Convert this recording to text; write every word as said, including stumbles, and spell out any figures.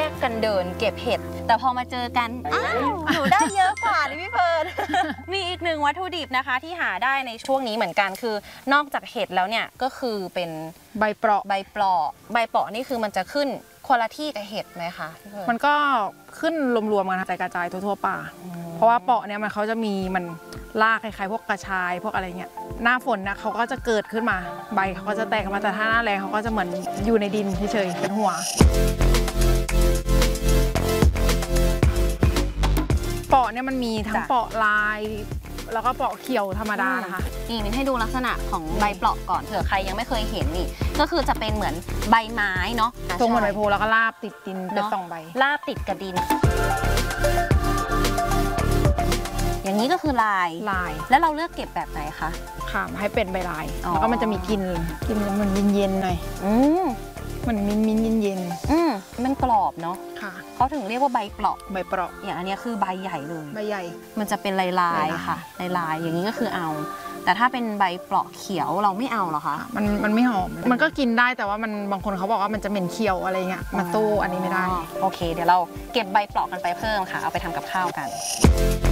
กกันเดินเก็บเห็ดแต่พอมาเจอกันอ้าวหนูได้เยอะกว่านี่พี่เฟิร์น มีอีกหนึ่งวัตถุดิบนะคะที่หาได้ในช่วงนี้เหมือนกันคือนอกจากเห็ดแล้วเนี่ยก็คือเป็นใบเปราะใบเปราะใบเปราะนี่คือมันจะขึ้นคนละที่กับเห็ดไหมคะมันก็ขึ้นรวมๆกันกระจายกระจายทั่วๆป่าเพราะว่าเปราะเนี่ยมันเขาจะมีมันรากคล้ายๆพวกกระชายพวกอะไรเงี้ยหน้าฝนนะเขาก็จะเกิดขึ้นมาใบเขาก็จะแตกมาแต่ถ้าหน้าแรงเขาก็จะเหมือนอยู่ในดินเฉยๆเป็นหัวเปราะเนี่ยมันมีทั้งเปราะลายแล้วก็เปราะเขียวธรรมดานะคะนี่มินให้ดูลักษณะของใบเปราะก่อนเผื่อใครยังไม่เคยเห็นนี่ก็คือจะเป็นเหมือนใบไม้เนาะทรงเหมือนใบโพแล้วก็ลาบติดดินเป็นสองใบลาบติดกับดินอย่างนี้ก็คือลายลายแล้วเราเลือกเก็บแบบไหนคะค่ะให้เป็นใบลายแล้วก็มันจะมีกลิ่นกลิ่นมันเย็นๆหน่อยอืมมันมิ้นมิ้นเย็นๆอืมมันกรอบเนาะค่ะเขาถึงเรียกว่าใบเปราะใบเปราะอย่างอันนี้คือใบใหญ่เลยใบใหญ่มันจะเป็นลายลายค่ะลายลายอย่างนี้ก็คือเอาแต่ถ้าเป็นใบเปราะเขียวเราไม่เอาหรอคะมันมันไม่หอมมันก็กินได้แต่ว่ามันบางคนเขาบอกว่ามันจะเหม็นเคี้ยวอะไรเงี้ยมาตู้อันนี้ไม่ได้โอเคเดี๋ยวเราเก็บใบเปราะกันไปเพิ่มค่ะเอาไปทำกับข้าวกัน